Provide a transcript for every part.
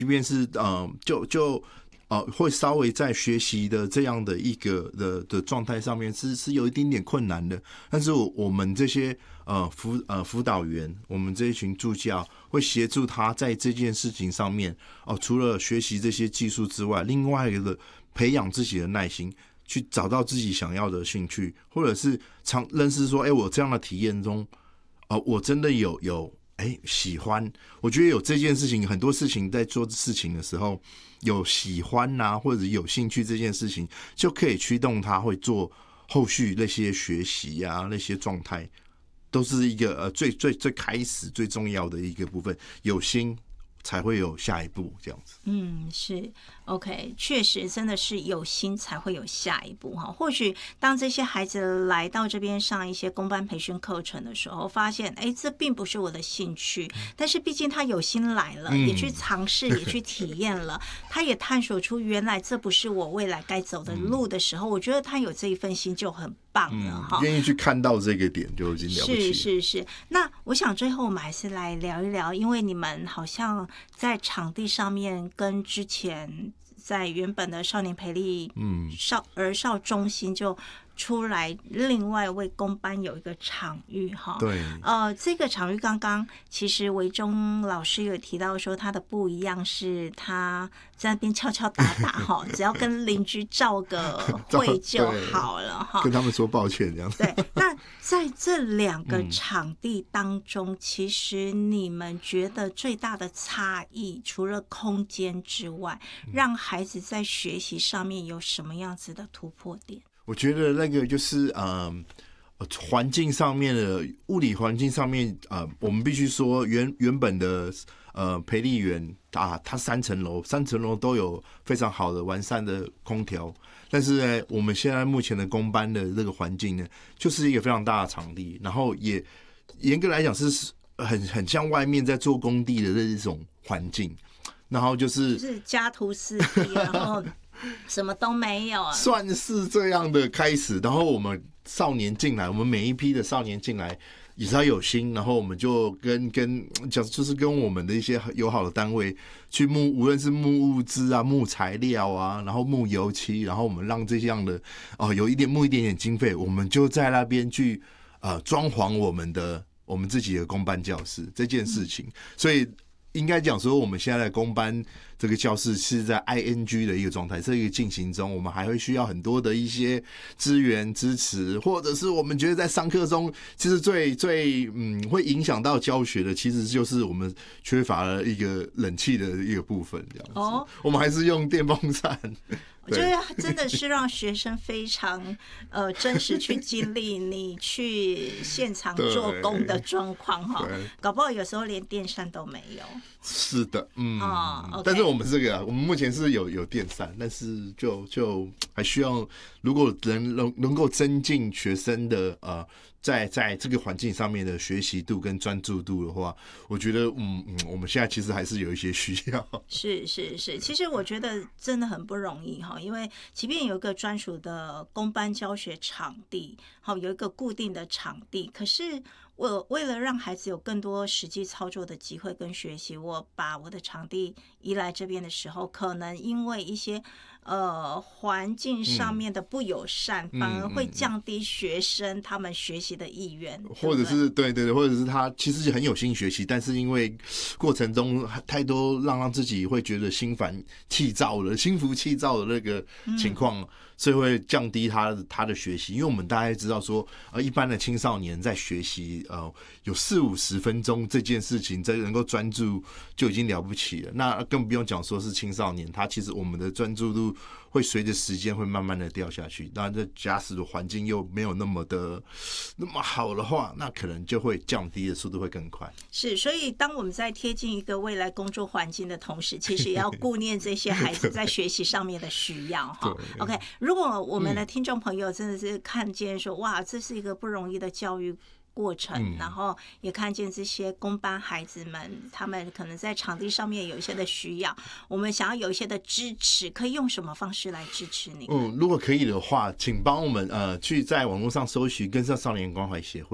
即便是会稍微在学习的这样的一个的状态上面是有一点点困难的，但是我们这些辅导员，我们这一群助教会协助他在这件事情上面除了学习这些技术之外，另外一个培养自己的耐心，去找到自己想要的兴趣，或者是认识说，我这样的体验中，我真的有喜欢。我觉得有这件事情，很多事情在做事情的时候，有喜欢啊，或者有兴趣这件事情，就可以驱动他会做后续那些学习啊，那些状态，都是一个最开始最重要的一个部分。有心才会有下一步，这样子。 是 OK， 确实真的是有心才会有下一步哈。或许当这些孩子来到这边上一些公班培训课程的时候，发现这并不是我的兴趣，但是毕竟他有心来了，也去尝试，也去体验了，他也探索出原来这不是我未来该走的路的时候，我觉得他有这一份心就很棒了哈。 愿意去看到这个点就已经了不起了。 是。那我想最后我们还是来聊一聊，因为你们好像在场地上面跟之前在原本的少年培力儿少中心就出来另外为公班有一个场域哈。 对， 这个场域刚刚其实维中老师有提到说他的不一样是他在那边敲敲打打哈，只要跟邻居照个会就好了哈， 跟他们说抱歉这样。 对，那在这两个场地当中，其实你们觉得最大的差异，除了空间之外，让孩子在学习上面有什么样子的突破点？ 我觉得那个就是环境上面的物理环境上面我们必须说原本的培力园它3层楼都有非常好的完善的空调，但是呢，我们现在目前的公班的这个环境呢，就是一个非常大的场地，然后也严格来讲是很像外面在做工地的这种环境，然后就是家徒四壁，然后什么都没有啊， 算是这样的开始。然后我们少年进来，我们每一批的少年进来也是要有心，然后我们就就是跟我们的一些友好的单位去无论是木物资啊、木材料啊，然后木油漆，然后我们让这样的有一点点经费，我们就在那边去装潢我们自己的公班教室这件事情，所以应该讲说，我们现在的公班这个教室是在 ING 的一个状态，这个进行中，我们还会需要很多的一些资源支持，或者是我们觉得在上课中，其实最会影响到教学的，其实就是我们缺乏了一个冷气的一个部分，这样子。我们还是用电风扇。 我觉得真的是让学生非常真实去经历你去现场做工的状况哈，搞不好有时候连电扇都没有。 是的，但是我们我们目前是有电扇，但是就还需要，如果能够增进学生的在这个环境上面的学习度跟专注度的话，我觉得我们现在其实还是有一些需要。是， 其实我觉得真的很不容易哈，因为即便有一个专属的公班教学场地，好有一个固定的场地，可是我为了让孩子有更多实际操作的机会跟学习，我把我的场地移来这边的时候，可能因为一些环境上面的不友善，反而会降低学生他们学习的意愿， 或者是对，或者是他其实很有心学习，但是因为过程中太多让自己会觉得心烦气躁了、心浮气躁的那个情况，所以会降低他的学习。因为我们大概知道说，一般的青少年在学习有40-50分钟这件事情，这能够专注就已经了不起了。那更不用讲说是青少年，他其实我们的专注度会随着时间会慢慢的掉下去。那这假使的环境又没有那么好的话，那可能就会降低的速度会更快。 是，所以当我们在贴近一个未来工作环境的同时，其实也要顾念这些孩子在学习上面的需要哈。OK， 如果我们的听众朋友真的是看见说，哇，这是一个不容易的教育过程，然后也看见这些公班孩子们，他们可能在场地上面有一些的需要，我们想要有一些的支持，可以用什么方式来支持你？ 如果可以的话，请帮我们去在网络上搜寻跟上少年关怀协会。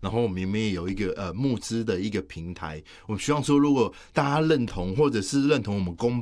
然后我们也有一个募资的一个平台。我们希望说，如果大家认同或者是认同我们公